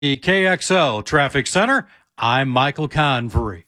The KXL Traffic Center, I'm Michael Convery.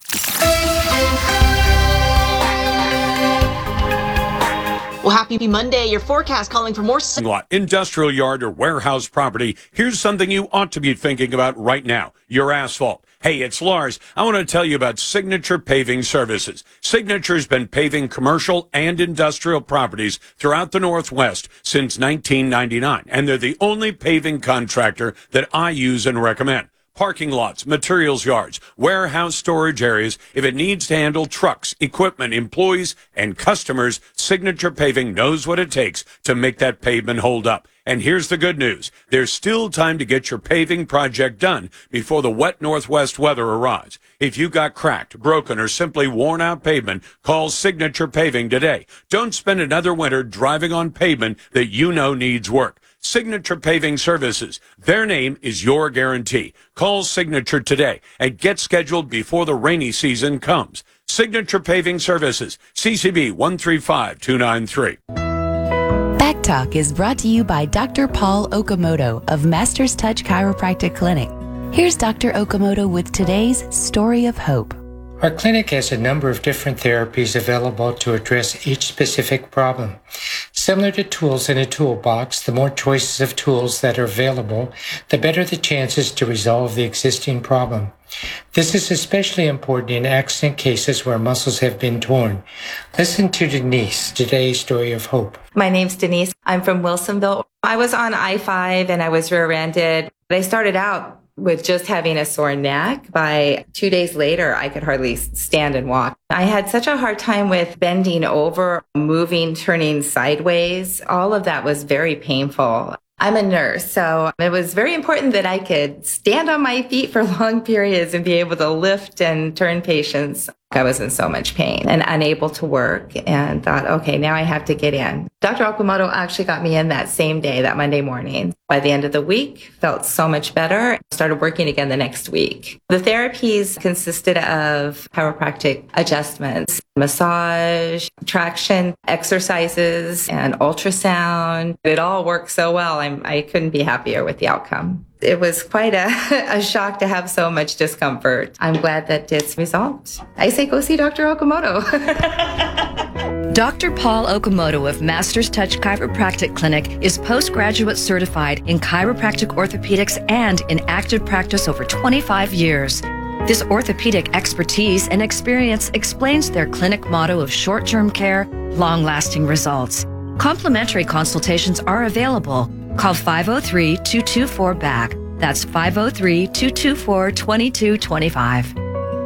Well, happy Monday. Your forecast calling for more industrial yard or warehouse property. Here's something you ought to be thinking about right now. Your asphalt. Hey, it's Lars. I want to tell you about Signature Paving Services. Signature's been paving commercial and industrial properties throughout the Northwest since 1999, and they're the only paving contractor that I use and recommend. Parking lots, materials yards, warehouse storage areas. If it needs to handle trucks, equipment, employees, and customers, Signature Paving knows what it takes to make that pavement hold up. And here's the good news. There's still time to get your paving project done before the wet Northwest weather arrives. If you got cracked, broken, or simply worn out pavement, call Signature Paving today. Don't spend another winter driving on pavement that you know needs work. Signature Paving Services. Their name is your guarantee. Call Signature today and get scheduled before the rainy season comes. Signature Paving Services. CCB 135293. Back Talk is brought to you by Dr. Paul Okamoto of Masters Touch Chiropractic Clinic. Here's Dr. Okamoto with today's Story of Hope. Our clinic has a number of different therapies available to address each specific problem. Similar to tools in a toolbox, the more choices of tools that are available, the better the chances to resolve the existing problem. This is especially important in accident cases where muscles have been torn. Listen to Denise, today's Story of Hope. My name's Denise. I'm from Wilsonville. I was on I-5 and I was rear-ended. I started out with just having a sore neck. By 2 days later, I could hardly stand and walk. I had such a hard time with bending over, moving, turning sideways. All of that was very painful. I'm a nurse, so it was very important that I could stand on my feet for long periods and be able to lift and turn patients. I was in so much pain and unable to work and thought, okay, now I have to get in. Dr. Okamoto actually got me in that same day, that Monday morning. By the end of the week, felt so much better. Started working again the next week. The therapies consisted of chiropractic adjustments, massage, traction, exercises, and ultrasound. It all worked so well. I couldn't be happier with the outcome. It was quite a shock to have so much discomfort. I'm glad that it's resolved. I say go see Dr. Okamoto. Dr. Paul Okamoto of Masters Touch Chiropractic Clinic is postgraduate certified in chiropractic orthopedics and in active practice over 25 years. This orthopedic expertise and experience explains their clinic motto of short-term care, long-lasting results. Complimentary consultations are available. Call 503-224-BACK. That's 503-224-2225.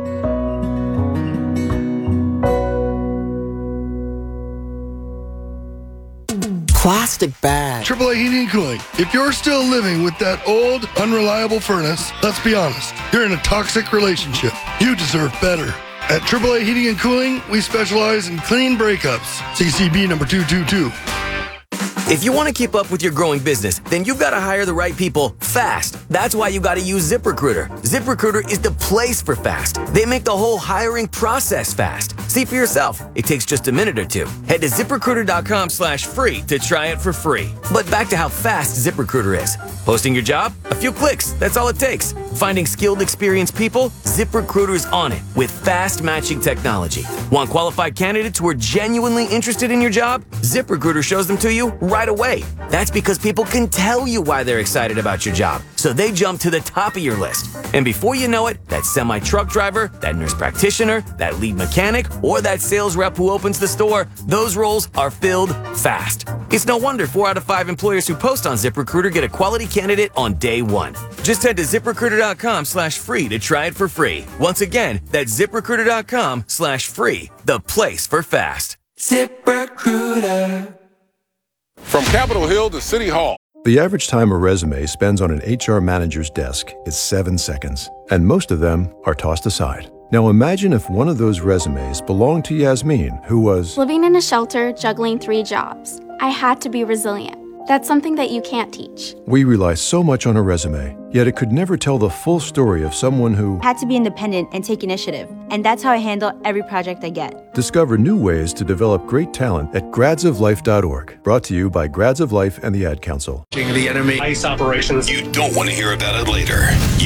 Plastic bag. AAA Heating and Cooling. If you're still living with that old, unreliable furnace, let's be honest, you're in a toxic relationship. You deserve better. At AAA Heating and Cooling, we specialize in clean breakups. CCB number 222. If you want to keep up with your growing business, then you've got to hire the right people fast. That's why you got to use ZipRecruiter. ZipRecruiter is the place for fast. They make the whole hiring process fast. See for yourself. It takes just a minute or two. Head to ZipRecruiter.com/free to try it for free. But back to how fast ZipRecruiter is. Posting your job? A few clicks. That's all it takes. Finding skilled, experienced people? ZipRecruiter's on it with fast matching technology. Want qualified candidates who are genuinely interested in your job? ZipRecruiter shows them to you right away. That's because people can tell you why they're excited about your job. So they jump to the top of your list. And before you know it, that semi-truck driver, that nurse practitioner, that lead mechanic, or that sales rep who opens the store, those roles are filled fast. It's no wonder 4 out of 5 employers who post on ZipRecruiter get a quality candidate on day one. Just head to ZipRecruiter.com/free to try it for free. Once again, that's ZipRecruiter.com/free, the place for fast. ZipRecruiter. From Capitol Hill to City Hall. The average time a resume spends on an HR manager's desk is 7 seconds, and most of them are tossed aside. Now imagine if one of those resumes belonged to Yasmin, who was living in a shelter, juggling 3 jobs. I had to be resilient. That's something that you can't teach. We rely so much on a resume, yet it could never tell the full story of someone who had to be independent and take initiative. And that's how I handle every project I get. Discover new ways to develop great talent at gradsoflife.org. Brought to you by Grads of Life and the Ad Council. The enemy ICE operations. You don't want to hear about it later.